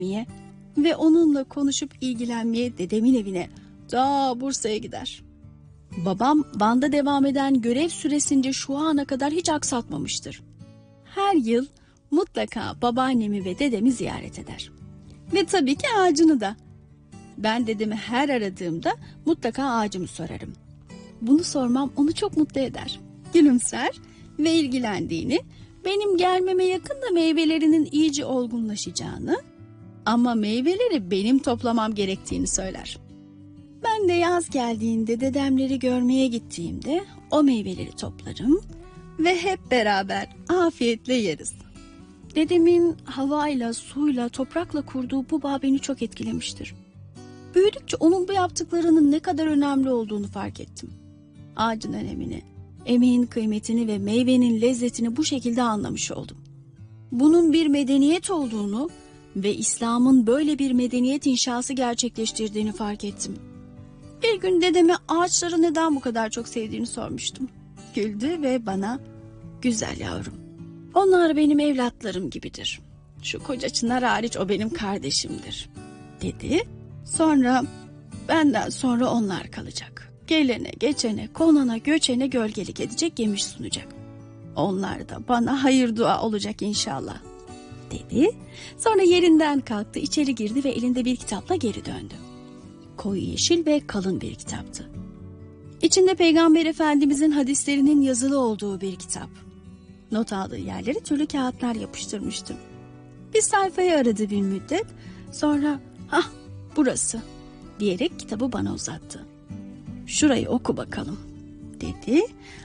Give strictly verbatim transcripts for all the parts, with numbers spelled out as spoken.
ve onunla konuşup ilgilenmeye dedemin evine, ta Bursa'ya gider. Babam Van'da devam eden görev süresince şu ana kadar hiç aksatmamıştır. Her yıl mutlaka babaannemi ve dedemi ziyaret eder. Ve tabii ki ağacını da. Ben dedemi her aradığımda mutlaka ağacımı sorarım. Bunu sormam onu çok mutlu eder. Gülümser ve ilgilendiğini, benim gelmeme yakında meyvelerinin iyice olgunlaşacağını ama meyveleri benim toplamam gerektiğini söyler. Ben de yaz geldiğinde dedemleri görmeye gittiğimde o meyveleri toplarım ve hep beraber afiyetle yeriz. Dedemin havayla, suyla, toprakla kurduğu bu bağ beni çok etkilemiştir. Büyüdükçe onun bu yaptıklarının ne kadar önemli olduğunu fark ettim. Ağacın önemini, emeğin kıymetini ve meyvenin lezzetini bu şekilde anlamış oldum. Bunun bir medeniyet olduğunu ve İslam'ın böyle bir medeniyet inşası gerçekleştirdiğini fark ettim. Bir gün dedeme ağaçları neden bu kadar çok sevdiğini sormuştum. Güldü ve bana, "Güzel yavrum, onlar benim evlatlarım gibidir. Şu koca çınar hariç o benim kardeşimdir," dedi. Sonra, "Benden sonra onlar kalacak. Gelene, geçene, konana, göçene gölgelik edecek, yemiş sunacak. Onlar da bana hayır dua olacak inşallah," dedi. Sonra yerinden kalktı, içeri girdi ve elinde bir kitapla geri döndü. Koyu yeşil ve kalın bir kitaptı. İçinde Peygamber Efendimizin hadislerinin yazılı olduğu bir kitap. Not aldığı yerlere türlü kağıtlar yapıştırmıştım. Bir sayfayı aradı bir müddet, sonra "Hah, burası," diyerek kitabı bana uzattı. "Şurayı oku bakalım," dedi.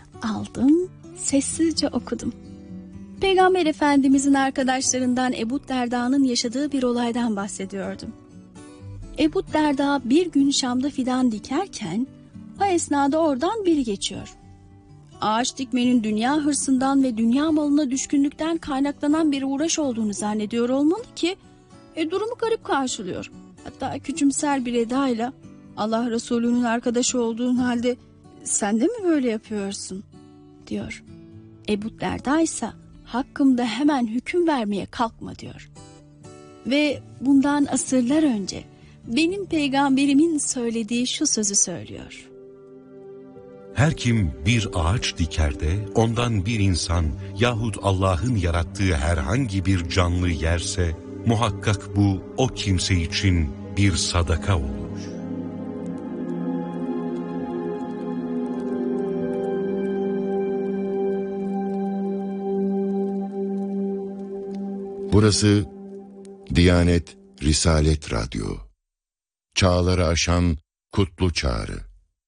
Aldım, sessizce okudum. Peygamber Efendimizin arkadaşlarından Ebu Derda'nın yaşadığı bir olaydan bahsediyordum. Ebu Derda bir gün Şam'da fidan dikerken o esnada oradan biri geçiyor. Ağaç dikmenin dünya hırsından ve dünya malına düşkünlükten kaynaklanan bir uğraş olduğunu zannediyor olmalı ki e, durumu garip karşılıyor. Hatta küçümser bir edayla, "Allah Resulü'nün arkadaşı olduğun halde sen de mi böyle yapıyorsun?" diyor. Ebu Derda ise hakkımda hemen hüküm vermeye kalkma diyor. Ve bundan asırlar önce benim peygamberimin söylediği şu sözü söylüyor. Her kim bir ağaç diker de ondan bir insan yahut Allah'ın yarattığı herhangi bir canlı yerse muhakkak bu o kimse için bir sadaka olur. Burası Diyanet Risalet Radyo. Çağları aşan kutlu çağrı.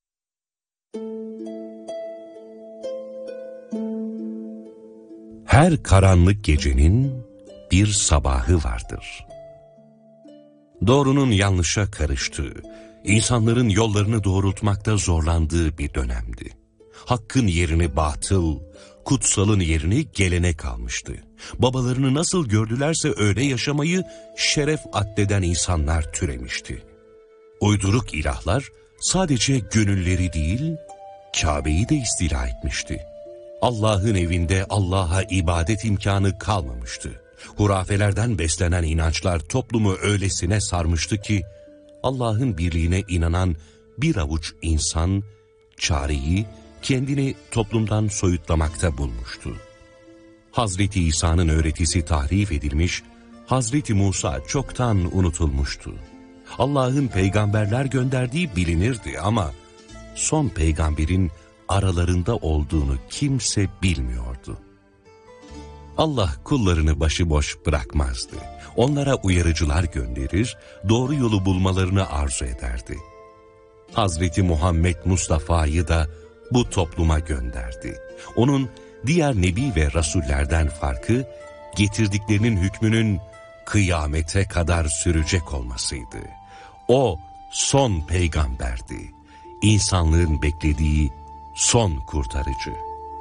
Her karanlık gecenin bir sabahı vardır. Doğrunun yanlışa karıştığı, insanların yollarını doğrultmakta zorlandığı bir dönemdi. Hakkın yerini batıl, kutsalın yerini gelenek almıştı. Babalarını nasıl gördülerse öyle yaşamayı şeref addeden insanlar türemişti. Uyduruk ilahlar sadece gönülleri değil, Kabe'yi de istila etmişti. Allah'ın evinde Allah'a ibadet imkanı kalmamıştı. Hurafelerden beslenen inançlar toplumu öylesine sarmıştı ki, Allah'ın birliğine inanan bir avuç insan, çareyi kendini toplumdan soyutlamakta bulmuştu. Hazreti İsa'nın öğretisi tahrif edilmiş, Hazreti Musa çoktan unutulmuştu. Allah'ın peygamberler gönderdiği bilinirdi ama son peygamberin aralarında olduğunu kimse bilmiyordu. Allah kullarını başıboş bırakmazdı. Onlara uyarıcılar gönderir, doğru yolu bulmalarını arzu ederdi. Hazreti Muhammed Mustafa'yı da bu topluma gönderdi. Onun diğer nebi ve rasullerden farkı, getirdiklerinin hükmünün kıyamete kadar sürecek olmasıydı. O son peygamberdi. İnsanlığın beklediği son kurtarıcı.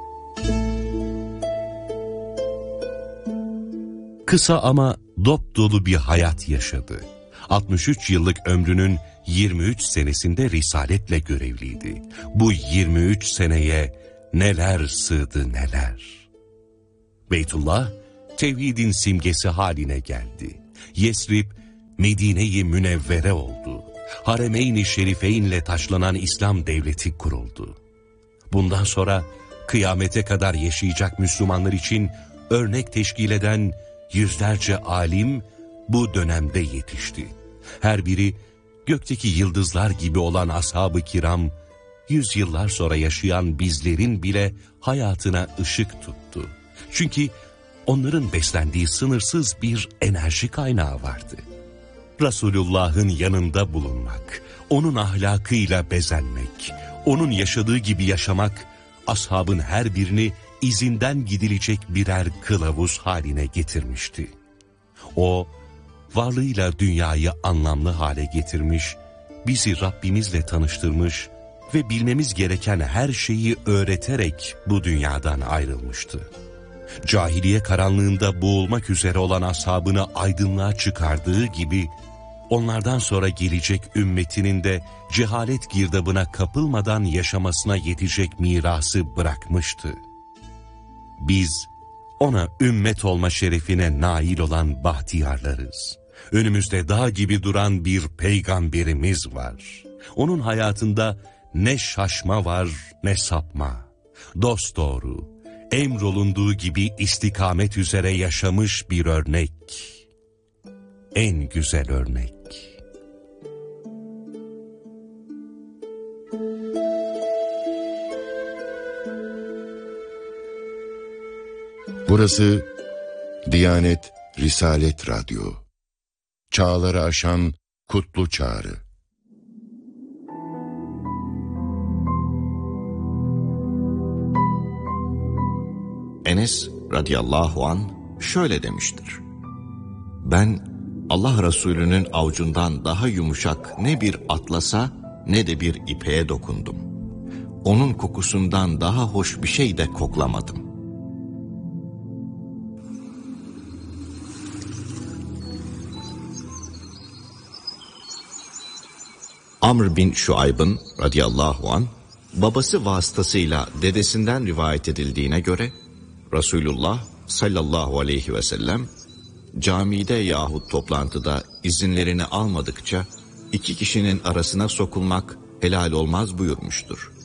Kısa ama dop dolu bir hayat yaşadı. altmış üç yıllık ömrünün yirmi üç senesinde risaletle görevliydi. Bu yirmi üç seneye neler sığdı neler. Beytullah, tevhidin simgesi haline geldi. Yesrib, Medine-i Münevvere oldu. Haremeyn-i Şerifeyn'le taşlanan İslam devleti kuruldu. Bundan sonra kıyamete kadar yaşayacak Müslümanlar için örnek teşkil eden yüzlerce alim bu dönemde yetişti. Her biri gökteki yıldızlar gibi olan ashab-ı kiram, yüzyıllar sonra yaşayan bizlerin bile hayatına ışık tuttu. Çünkü onların beslendiği sınırsız bir enerji kaynağı vardı. Resulullah'ın yanında bulunmak, onun ahlakıyla bezenmek, onun yaşadığı gibi yaşamak, ashabın her birini izinden gidilecek birer kılavuz haline getirmişti. O, varlığıyla dünyayı anlamlı hale getirmiş, bizi Rabbimizle tanıştırmış ve bilmemiz gereken her şeyi öğreterek bu dünyadan ayrılmıştı. Cahiliye karanlığında boğulmak üzere olan ashabını aydınlığa çıkardığı gibi, onlardan sonra gelecek ümmetinin de cehalet girdabına kapılmadan yaşamasına yetecek mirası bırakmıştı. Biz ona ümmet olma şerefine nail olan bahtiyarlarız. Önümüzde dağ gibi duran bir peygamberimiz var. Onun hayatında ne şaşma var ne sapma. Dosdoğru, emrolunduğu gibi istikamet üzere yaşamış bir örnek. En güzel örnek. Burası Diyanet Risalet Radyo. Çağları aşan kutlu çağrı. Enes radıyallahu an şöyle demiştir: Ben Allah Resulü'nün avucundan daha yumuşak ne bir atlasa ne de bir ipeğe dokundum. Onun kokusundan daha hoş bir şey de koklamadım. Amr bin Şuayb'ın radıyallahu an babası vasıtasıyla dedesinden rivayet edildiğine göre Resulullah sallallahu aleyhi ve sellem camide yahut toplantıda izinlerini almadıkça iki kişinin arasına sokulmak helal olmaz buyurmuştur.